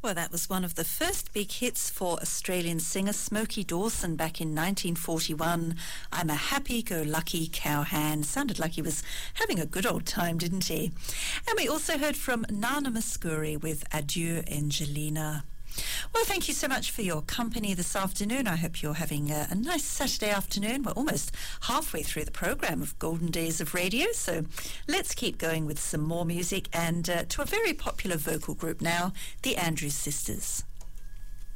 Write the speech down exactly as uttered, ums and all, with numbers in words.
Well, that was one of the first big hits for Australian singer Smokey Dawson back in nineteen forty-one. I'm a happy-go-lucky cowhand. Sounded like he was having a good old time, didn't he? And we also heard from Nana Muscuri with Adieu Angelina. Well, thank you so much for your company this afternoon. I hope you're having a, a nice Saturday afternoon. We're almost halfway through the programme of Golden Days of Radio, so let's keep going with some more music and uh, to a very popular vocal group now, the Andrews Sisters.